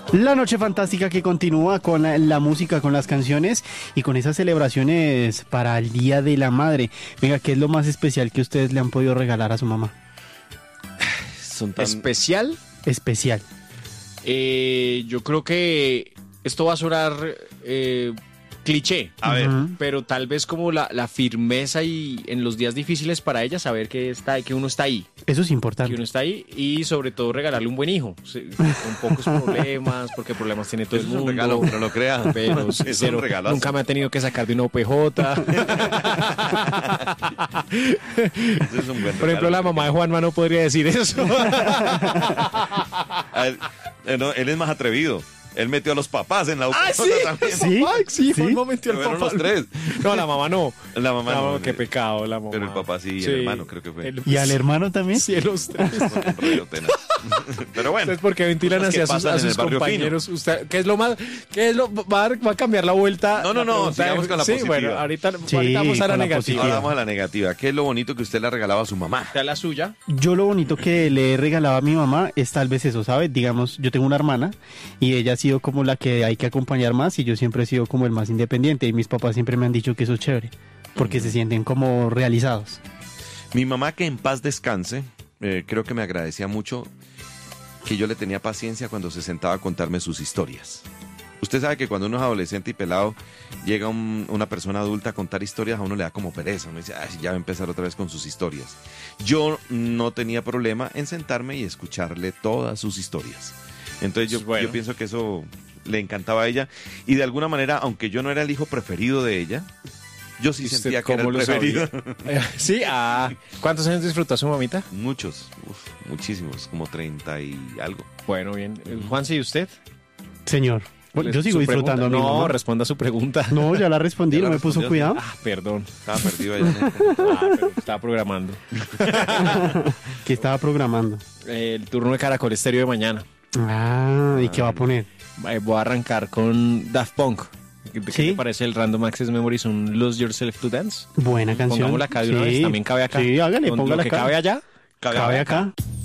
La noche fantástica que continúa con la música, con las canciones y con esas celebraciones para el Día de la Madre. Venga, ¿qué es lo más especial que ustedes le han podido regalar a su mamá? Son tan... ¿Especial? Especial. Yo creo que esto va a sonar cliché. A ver. Pero tal vez como la firmeza y en los días difíciles para ella saber que uno está ahí. Eso es Que importante. uno está ahí y sobre todo regalarle un buen hijo. Con pocos problemas, porque problemas tiene todo Eso el es un mundo. regalo, pero no crea. Pero, Es un pero regalazo. nunca me ha tenido que sacar de una OPJ. Eso es un buen Por ejemplo, regalo. la mamá de Juanma no podría decir eso. No, él es más atrevido. Él metió a los papás en la ¿Ah, UPJ sí? también. ¿Sí? Ay, sí, ¿Sí? Juanma metió al Fueron papá. los tres. No, la mamá no. La mamá no. Qué pecado, la mamá. Pero el papá sí, el hermano creo que fue. ¿Y al hermano también? Sí, los tres. Fue un rollo tenaz. Pero bueno. ¿Ustedes por qué ventilan cosas que hacia pasan a en el sus barrio compañeros? Usted, ¿qué es lo más? Va a cambiar la vuelta? No, La pregunta sigamos con la sí, positiva. bueno, ahorita Sí, vamos a la con la negativa. positiva. Ahora vamos a la negativa. ¿Qué es lo bonito que usted le ha regalado a su mamá? ¿Está la suya? Yo lo bonito que le he regalado a mi mamá es tal vez eso, ¿sabes? Digamos, yo tengo una hermana y ella ha sido como la que hay que acompañar más y yo siempre he sido como el más independiente y mis papás siempre me han dicho que eso es chévere porque se sienten como realizados. Mi mamá, que en paz descanse, creo que me agradecía mucho que yo le tenía paciencia cuando se sentaba a contarme sus historias. Usted sabe que cuando uno es adolescente y pelado, llega una persona adulta a contar historias, a uno le da como pereza. Uno dice, ay, ya va a empezar otra vez con sus historias. Yo no tenía problema en sentarme y escucharle todas sus historias. Entonces yo pienso que eso le encantaba a ella. Y de alguna manera, aunque yo no era el hijo preferido de ella, yo sí sentía que era el preferido. Sí, ¿cuántos años disfrutó su mamita? Muchos, muchísimos, como 30 y algo. Bueno, bien. Juanse, ¿y usted? Señor, bueno, yo sigo Su disfrutando a mi pregunta. No, mamá. responda su pregunta. No, ya la respondí, Ya no la me puso respondió, cuidado. Perdón. Estaba perdido allá. Pero estaba programando. Que estaba programando. El turno de Caracol Estéreo de mañana. ¿Y qué va a poner? Voy a arrancar con Daft Punk. ¿Qué ¿Sí? te parece el Random Access Memories, un Lose Yourself to Dance? Buena canción. Pongámosla acá de una vez, también cabe acá. Sí, hágale, Lo póngala que acá. cabe allá. Cabe acá.